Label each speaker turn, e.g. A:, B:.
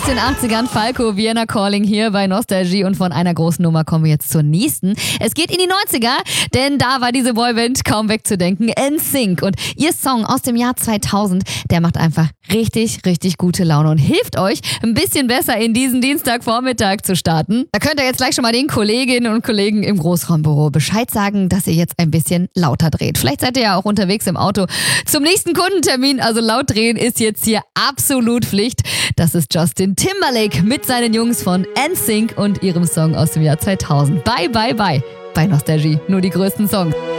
A: Aus den 80ern Falco, Vienna Calling hier bei Nostalgie und von einer großen Nummer kommen wir jetzt zur nächsten. Es geht in die 90er, denn da war diese Boyband kaum wegzudenken, NSYNC. Und ihr Song aus dem Jahr 2000, der macht einfach richtig, richtig gute Laune und hilft euch, ein bisschen besser in diesen Dienstagvormittag zu starten. Da könnt ihr jetzt gleich schon mal den Kolleginnen und Kollegen im Großraumbüro Bescheid sagen, dass ihr jetzt ein bisschen lauter dreht. Vielleicht seid ihr ja auch unterwegs im Auto zum nächsten Kundentermin, also laut drehen ist jetzt hier absolut Pflicht. Das ist Justin Timberlake mit seinen Jungs von NSYNC und ihrem Song aus dem Jahr 2000. Bye, bye, bye. Bei Nostalgie, nur die größten Songs.